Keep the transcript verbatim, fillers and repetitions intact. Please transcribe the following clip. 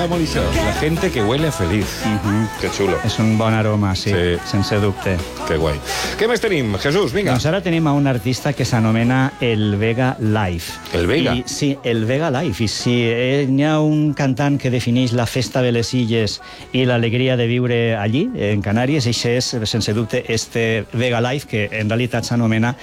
Mauricio. La gente que huele feliç. Uh-huh. Que xulo. És un bon aroma, sí, Sí. sense dubte. Que guai. Què més tenim, Jesús? Vinga. Doncs ara tenim a un artista que s'anomena el Vega Life. El Vega? I, sí, el Vega Life. I si eh, hi ha un cantant que defineix la festa de les illes i l'alegria de viure allí, en Canàries, això és, sense dubte, este Vega Life, que en realitat s'anomena